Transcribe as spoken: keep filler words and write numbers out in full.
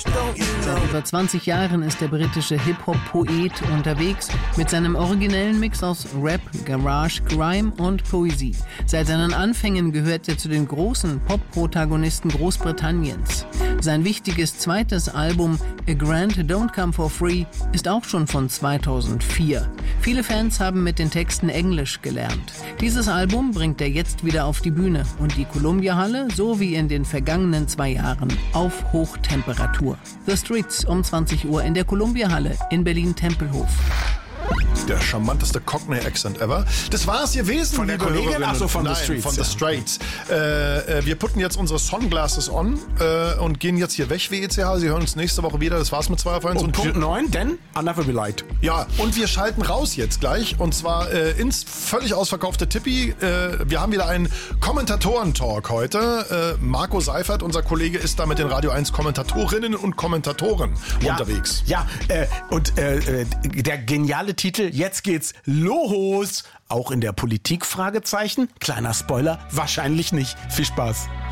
Seit über zwanzig Jahren ist der britische Hip-Hop-Poet unterwegs mit seinem originellen Mix aus Rap, Garage, Grime und Poesie. Seit seinen Anfängen gehört er zu den großen Pop-Protagonisten Großbritanniens. Sein wichtiges zweites Album A Grant Don't Come For Free ist auch schon von zweitausendvier. Viele Fans haben mit den Texten Englisch gelernt. Dieses Album bringt er jetzt wieder auf die Bühne und die Columbia-Halle, so wie in den vergangenen zwei Jahren, auf Hochtemperatur. The Streets um zwanzig Uhr in der Columbia-Halle in Berlin-Tempelhof. Der charmanteste Cockney-Accent ever. Das war es gewesen, von der liebe Kollegin, Hörerinnen. ach so, von Nein, The Streets, von ja. The Straits. Äh, äh, wir putten jetzt unsere Sunglasses on äh, und gehen jetzt hier weg, W E C H. Sie hören uns nächste Woche wieder. Das war's mit zwei auf eins. Um und Punkt wir, neun, denn I never be light. Ja, und wir schalten raus jetzt gleich. Und zwar äh, ins völlig ausverkaufte Tippi. Äh, wir haben wieder einen Kommentatoren-Talk heute. Äh, Marco Seifert, unser Kollege, ist da mit den Radio eins Kommentatorinnen und Kommentatoren Ja, unterwegs. Ja, äh, und äh, der geniale Titel, jetzt geht's los. Auch in der Politik, Fragezeichen. Kleiner Spoiler, wahrscheinlich nicht. Viel Spaß.